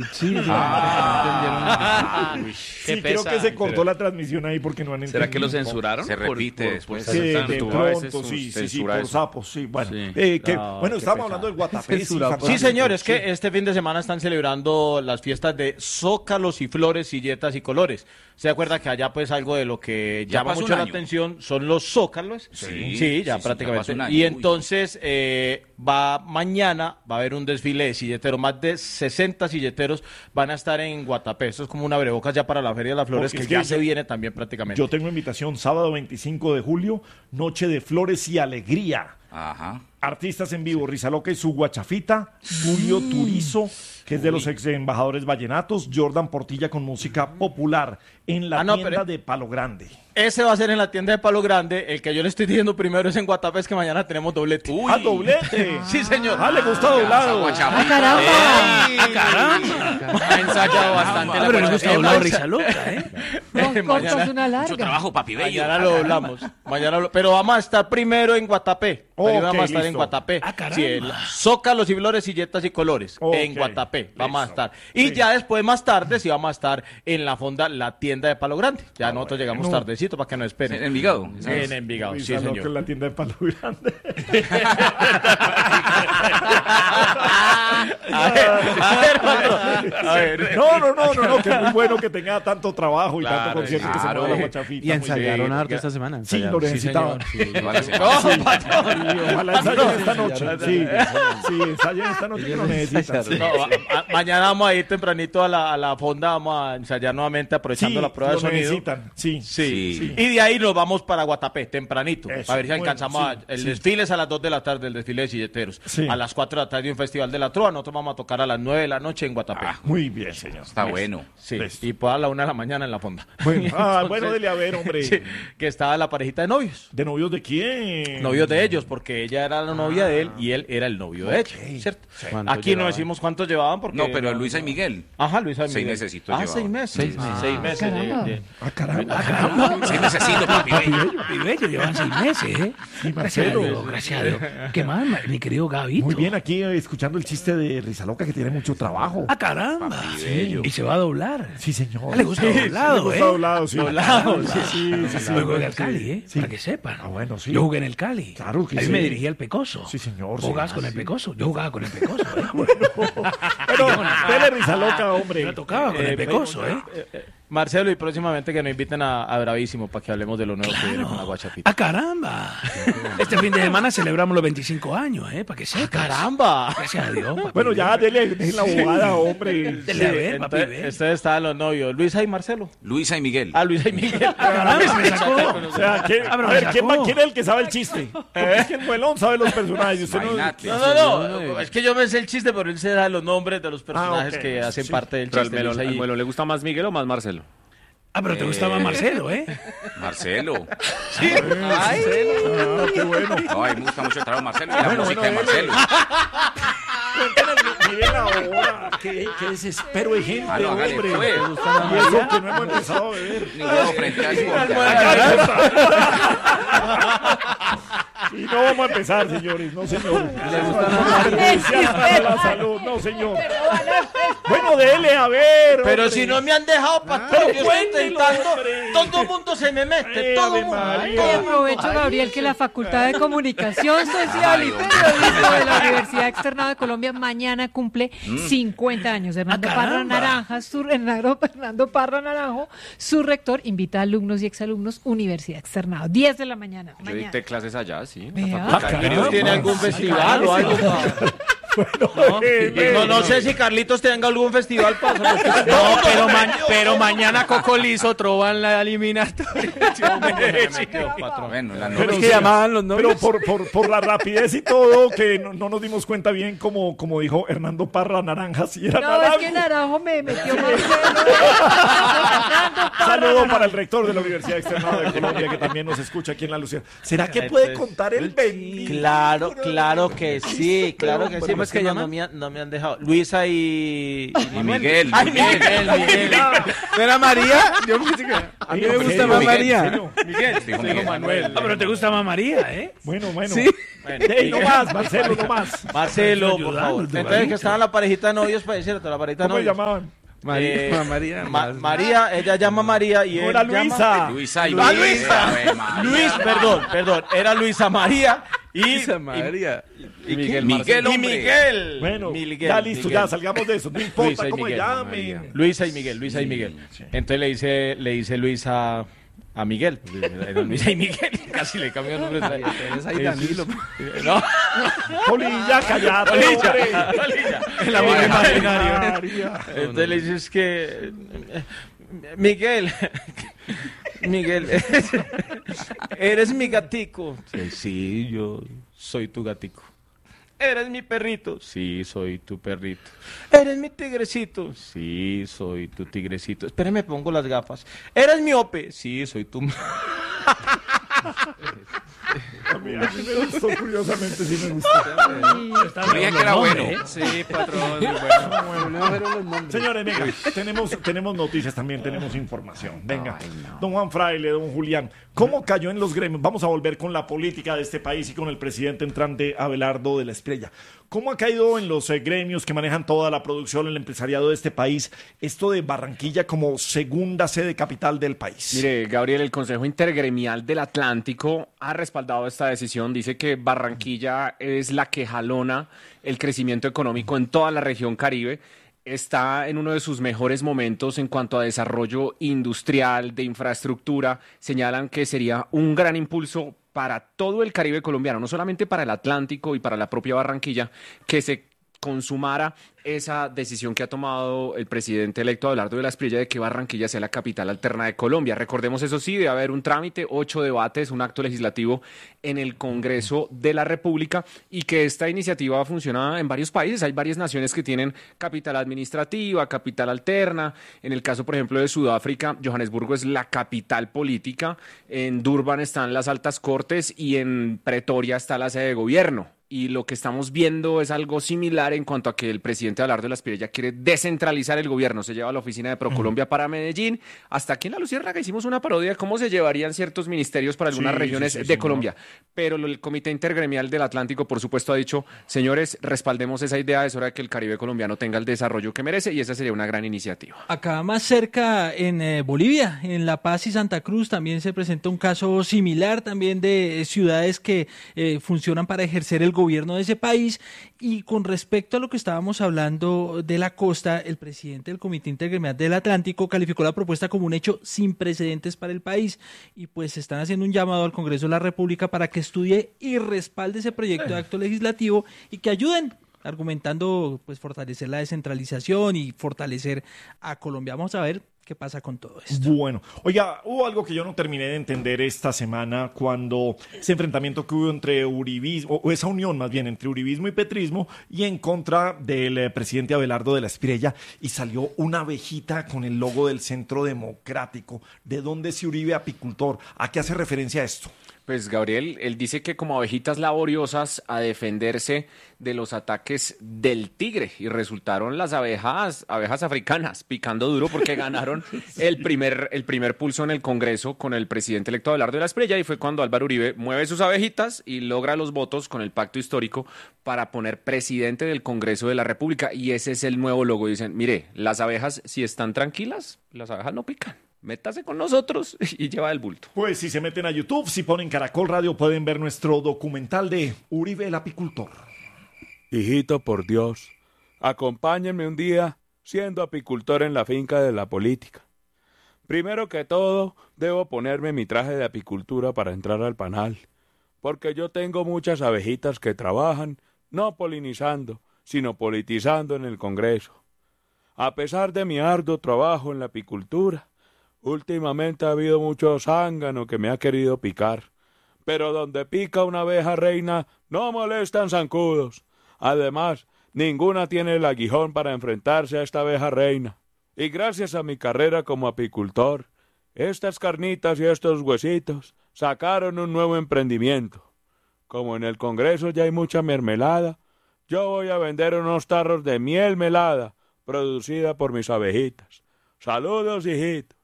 Sí, no Uy, Sí, creo que se cortó la transmisión ahí porque no han entendido. ¿Será que lo censuraron? Se repite después. Sí, de Censura a veces pronto, sus- sí, censura por eso. sapos, sí, bueno. Sí. Bueno, estábamos hablando del Guatapé. Sí, señor, es que este fin de semana están celebrando las fiestas de zócalos y flores, silletas y colores. ¿Se acuerda que allá pues algo de lo que Ya llama pasó mucho un ya año. atención son los zócalos? Sí, ya sí, prácticamente. pasó un año. Y Uy. entonces mañana va a haber un desfile de silleteros, más de 60 silleteros van a estar en Guatapé. Esto es como un abrebocas ya para la Feria de las Flores, Porque que es que ya yo- se viene también prácticamente. Yo tengo invitación sábado 25 de julio, Noche de Flores y Alegría. Ajá. Artistas en vivo, Rizaloca y su guachafita, Julio Turizo, que es de los ex embajadores vallenatos, Jordan Portilla con música popular en la tienda pero- de Palo Grande. Ese va a ser en la tienda de Palo Grande. El que yo le estoy diciendo primero es en Guatapé, es que mañana tenemos doblete. Uy. ¡Ah, doblete! Sí, señor. ¡Ah, le gusta doblado! Guachafita. ¡Ah, caramba! Ha ensayado bastante la pero le guachafita. gusta doblado Rizaloca, Con cortos una Mucho larga. trabajo, papi bello. Mañana lo doblamos. Pero vamos a estar primero en Guatapé. Ok, Vamos a estar en listo. Guatapé. Ah, caramba. Sí, Zócalos y flores, silletas y colores. Ok, En Guatapé. Vamos a listo. estar. Y Sí. ya después, más tarde, sí vamos a estar en la fonda, la tienda de Palo Grande. Ya nosotros llegamos bueno. tardecito para que nos esperen. En Envigado. En Envigado, sí, Rizaloca señor. en la tienda de Palo Grande. A ver, otro. A ver. No, que es muy bueno que tenga tanto trabajo y Claro, tanto concierto que se claro. mueva la guachafita. Y muy ensayaron bien. harto esta semana. Sí, ensayaron. lo necesitaban. Vale, sí. No, patrón. Sí, ojalá ensayen esta noche. Sí, ensayen esta noche que lo necesitan. Sí. No, mañana vamos a ir tempranito a la fonda, vamos a ensayar nuevamente aprovechando la prueba de lo sonido. necesitan. Sí. Sí. Y de ahí nos vamos para Guatapé, tempranito, Eso, a ver si bueno, alcanzamos. sí, El sí. desfile es a las 2 de la tarde, el desfile de silleteros. Sí. A las 4 de la tarde un festival de la trova, nosotros vamos a tocar a las 9 de la noche en Guatapé. Muy bien, señor. Está bueno. Sí, listo. y pues a la 1 de la mañana en la fonda. Bueno, Entonces, bueno, dele a ver, hombre. sí, que estaba la parejita de novios. ¿De novios de quién? Novios de ellos, porque ella era la novia de él y él era el novio de ella, ¿cierto? ¿Cuánto Aquí no llevaban? decimos cuántos llevaban porque... No, pero Luisa y Miguel. Ajá, Luisa y 6 Miguel. mesecitos Ah, llevaban. 6 meses. 6 meses. caramba. Ah, caramba. Sí, necesito, papi bello. Papi bello, llevan 6 meses, ¿eh? Sí, Gracias a Marcelo. Dios, gracias a Dios. ¿Qué más, mi querido Gabito? Muy bien, aquí escuchando el chiste de Rizaloca que tiene mucho trabajo. ¡Ah, caramba! bello. Y se va a doblar. Sí, señor. Le gusta Sí, doblado, le gusta ¿eh? doblado, sí. Doblado, Sí. Yo jugué al Cali, ¿eh? Sí. Para que sepan. Ah, bueno, sí. Yo jugué en el Cali. Claro que Ahí sí. me dirigía al Pecoso. Sí, señor, sí. ¿Jugabas con Ah, el sí. Pecoso? Yo jugaba con el Pecoso, ¿eh? Pero, dele Rizaloca, hombre. Yo tocaba con el Pecoso, ¿eh? Marcelo, y próximamente que nos inviten a Bravísimo para que hablemos de lo nuevo que viene con la guachafita. ¡Ah, caramba! Este fin de semana celebramos los 25 años, ¿eh? Para que sepas. ¡Caramba! Gracias a Dios, papi. Bueno, ya, dele la bobada, hombre. Dele a ver, papi, ve. Ustedes estaban los novios, Luisa y Marcelo. Luisa y Miguel. Ah, Luisa y Miguel. Caramba, me sacó. O sea, Ah, pero a me ver, sacó. ¿quién es el que sabe el chiste? Porque es que el muelón sabe los personajes. Usted no... Imagínate. No, es que yo me sé el chiste, pero él se da los nombres de los personajes ok. que hacen Sí. parte del Pero al chiste. melón, Luisa y- ¿le gusta más Miguel o más Marcelo? Ah, pero te gustaba Marcelo, ¿eh? Marcelo. Ah, qué bueno. No, a mí me gusta mucho el trabajo de Marcelo y la música de dele. Marcelo. Miren ahora, qué desespero de gente, Ah, no, hágale, hombre. pues. Y eso que no hemos empezado a beber. Ninguno frente a eso. Y no vamos a empezar, señores, no, señor. Para la salud, no, señor. Bueno, dele, a ver. Pero hombre. si no me han dejado, patrón, yo estoy cuéntelo, intentando. hombre. Todo el mundo se me mete, todo Ave el mundo. María. Y aprovecho, Gabriel, que la Facultad de Comunicación Social y Periodismo de la Universidad Externado de Colombia mañana cumple 50 años. Hernando Parra caramba. Naranja, Fernando Parra Naranjo, su rector, invita a alumnos y exalumnos Universidad Externado. 10 de la mañana. Yo mañana. dicté clases allá, sí. Vea. ¿Carlitos tiene algún festival o algo? No sé si Carlitos tenga algún festival para... No, pero mañana Coco Lizo trova en la eliminatoria. Bueno, la Pero, noche. Es que llamaban los nombres. pero por la rapidez y todo, que no nos dimos cuenta bien, como dijo Hernando Parra Naranja, si era No, naranjo. es que Naranjo me metió más Saludo para el rector de la Universidad Externada de Colombia, que también nos escucha aquí en La Lucía. ¿Será que puede contar el 20? Claro que sí, claro que sí. es que llaman? No me han dejado. Luisa y Miguel. Ay, Miguel. ¿No era María? Yo pensé que... A mí me gusta más María. Miguel. Dijo Miguel. Ah, pero te gusta más María, ¿eh? Bueno. Sí. Ey, no más, Marcelo, no más. Marcelo, por Ayudando, favor. tu Entonces, manito. que estaban la parejita de novios, para decirte, la parejita de ¿Cómo se novios. llamaban? María. María, ella llama María y No él era llama... Luisa. Luisa y Ah, Miguel. Luisa. Ave María. Luis, perdón. Era Luisa María y... Luisa María. Miguel, Y hombre. Miguel. Bueno, Miguel, ya listo, Miguel. ya salgamos de eso. No importa Luisa y cómo Miguel, llamen. Luisa y Miguel. Entonces le dice Luisa a Miguel. Era Luisa y Miguel. Casi le cambió el nombre. ahí Danilo. No. Polilla, callate, hombre. El amigo imaginario. María. Entonces le dices que... Miguel, eres mi gatico. Sí, yo soy tu gatico. ¿Eres mi perrito? Sí, soy tu perrito. ¿Eres mi tigrecito? Sí, soy tu tigrecito. Espérame, pongo las gafas. ¿Eres miope? Sí, soy tu... A mí me gustó, curiosamente, sí me gustó. Yo dije que era bueno. Sí, patrón. Señores, venga, tenemos noticias también, tenemos información. Venga, don Juan Fraile, don Julián, ¿cómo cayó en los gremios? Vamos a volver con la política de este país y con el presidente entrante Abelardo de la Espriella. ¿Cómo ha caído en los gremios que manejan toda la producción, el empresariado de este país, esto de Barranquilla como segunda sede capital del país? Mire, Gabriel, el Consejo Intergremial del Atlántico ha respaldado esta decisión. Dice que Barranquilla es la que jalona el crecimiento económico en toda la región Caribe. Está en uno de sus mejores momentos en cuanto a desarrollo industrial, de infraestructura. Señalan que sería un gran impulso para todo el Caribe colombiano, no solamente para el Atlántico y para la propia Barranquilla, que se consumara esa decisión que ha tomado el presidente electo Abelardo de la Espriella de que Barranquilla sea la capital alterna de Colombia. Recordemos, eso sí, debe haber un trámite, 8 debates, un acto legislativo en el Congreso de la República, y que esta iniciativa funciona en varios países. Hay varias naciones que tienen capital administrativa, capital alterna. En el caso, por ejemplo, de Sudáfrica, Johannesburgo es la capital política, en Durban están las altas cortes y en Pretoria está la sede de gobierno. Y lo que estamos viendo es algo similar en cuanto a que el presidente Abelardo de la Espriella quiere descentralizar el gobierno. Se lleva la oficina de Procolombia para Medellín. Hasta aquí en La Luciérnaga hicimos una parodia de cómo se llevarían ciertos ministerios para algunas regiones de Colombia. Pero el Comité Intergremial del Atlántico, por supuesto, ha dicho, señores, respaldemos esa idea, es hora de que el Caribe colombiano tenga el desarrollo que merece, y esa sería una gran iniciativa. Acá más cerca, en Bolivia, en La Paz y Santa Cruz, también se presenta un caso similar, también de ciudades que funcionan para ejercer el gobierno de ese país. Y con respecto a lo que estábamos hablando de la costa, el presidente del Comité Intergremial del Atlántico calificó la propuesta como un hecho sin precedentes para el país, y pues están haciendo un llamado al Congreso de la República para que estudie y respalde ese proyecto de acto legislativo y que ayuden, argumentando pues fortalecer la descentralización y fortalecer a Colombia. Vamos a ver qué pasa con todo esto. Bueno, oiga, hubo algo que yo no terminé de entender esta semana cuando ese enfrentamiento que hubo entre uribismo, o esa unión más bien entre uribismo y petrismo, y en contra del presidente Abelardo de la Espriella, y salió una abejita con el logo del Centro Democrático. ¿De dónde es Uribe apicultor? ¿A qué hace referencia esto? Pues Gabriel, él dice que como abejitas laboriosas a defenderse de los ataques del tigre, y resultaron las abejas africanas picando duro porque ganaron el primer pulso en el Congreso con el presidente electo Abelardo de la Espriella, y fue cuando Álvaro Uribe mueve sus abejitas y logra los votos con el pacto histórico para poner presidente del Congreso de la República, y ese es el nuevo logo. Dicen, mire, las abejas si están tranquilas, las abejas no pican. Métase con nosotros y lleva el bulto. Pues si se meten a YouTube, si ponen Caracol Radio, pueden ver nuestro documental de Uribe el apicultor. Hijito, por Dios, acompáñenme un día siendo apicultor en la finca de la política. Primero que todo, debo ponerme mi traje de apicultura para entrar al panal, porque yo tengo muchas abejitas que trabajan, no polinizando, sino politizando en el Congreso. A pesar de mi arduo trabajo en la apicultura, últimamente ha habido mucho zángano que me ha querido picar, pero donde pica una abeja reina no molestan zancudos. Además, ninguna tiene el aguijón para enfrentarse a esta abeja reina. Y gracias a mi carrera como apicultor, estas carnitas y estos huesitos sacaron un nuevo emprendimiento. Como en el Congreso ya hay mucha mermelada, Yo voy a vender unos tarros de miel melada, producida por mis abejitas. Saludos, hijito.